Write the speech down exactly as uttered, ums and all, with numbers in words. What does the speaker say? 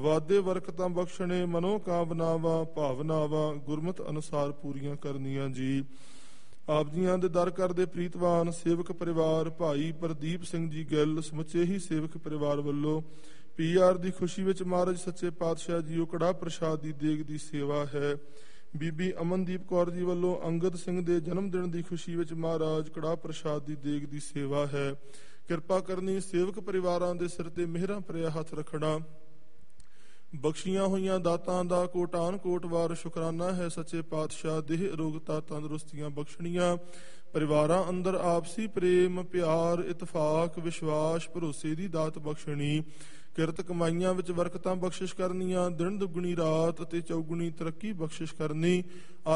ਵਾਦੇ ਵਰਕਤਾਂ ਬਖਸ਼ਣੇ, ਮਨੋ ਕਾਮਨਾਵਾਂ ਭਾਵਨਾਵਾਂ ਗੁਰਮਤ ਅਨੁਸਾਰ ਪੂਰੀਆਂ ਕਰਨੀਆਂ ਜੀ। ਆਪ ਜੀਆਂ ਦੇ ਦਰ ਕਰਦੇ ਪ੍ਰੀਤਵਾਨ ਸੇਵਕ ਪਰਿਵਾਰ ਭਾਈ ਪ੍ਰਦੀਪ ਸਿੰਘ ਜੀ ਗਿੱਲ ਸਮੁੱਚੇ ਹੀ ਸੇਵਕ ਪਰਿਵਾਰ ਵੱਲੋਂ ਪੀ ਆਰ ਦੀ ਖੁਸ਼ੀ ਵਿੱਚ ਮਹਾਰਾਜ ਸੱਚੇ ਪਾਤਸ਼ਾਹ ਜੀਓ ਕੜਾਹ ਪ੍ਰਸ਼ਾਦ ਦੀ ਦੇਗ ਦੀ ਸੇਵਾ ਹੈ। ਬੀਬੀ ਅਮਨਦੀਪ ਕੌਰ ਜੀ ਵੱਲੋਂ ਅੰਗਦ ਸਿੰਘ ਦੇ ਜਨਮ ਦਿਨ ਦੀ ਖੁਸ਼ੀ ਵਿੱਚ ਮਹਾਰਾਜ ਕੜਾਹ ਪ੍ਰਸ਼ਾਦ ਦੀ ਦੇਗ ਦੀ ਸੇਵਾ ਹੈ। ਕਿਰਪਾ ਕਰਨੀ, ਸੇਵਕ ਪਰਿਵਾਰਾਂ ਦੇ ਸਿਰ ਤੇ ਮਿਹਰਾਂ ਭਰਿਆ ਹੱਥ ਰੱਖਣਾ। ਬਖਸ਼ੀਆਂ ਹੋਈਆਂ ਦਾਤਾਂ ਦਾ ਕੋਟਾਨ ਕੋਟ ਵਾਰ ਸ਼ੁਕਰਾਨਾ ਹੈ। ਸੱਚੇ ਪਾਤਸ਼ਾਹ ਦੇਹ ਅਰੋਗਤਾ ਤੰਦਰੁਸਤੀਆਂ ਬਖਸ਼ਣੀਆਂ। ਪਰਿਵਾਰਾਂ ਅੰਦਰ ਆਪਸੀ ਪ੍ਰੇਮ ਪਿਆਰ ਇਤਫਾਕ ਵਿਸ਼ਵਾਸ ਭਰੋਸੇ ਦੀ ਦਾਤ ਬਖਸ਼ਣੀ। ਕਿਰਤ ਕਮਾਈਆਂ ਵਿੱਚ ਬਰਕਤਾਂ ਬਖਸ਼ਿਸ਼ ਕਰਨੀਆਂ। ਦਿਨ ਦੁੱਗਣੀ ਰਾਤ ਅਤੇ ਚੌਗੁਣੀ ਤਰੱਕੀ ਬਖਸ਼ਿਸ਼ ਕਰਨੀ।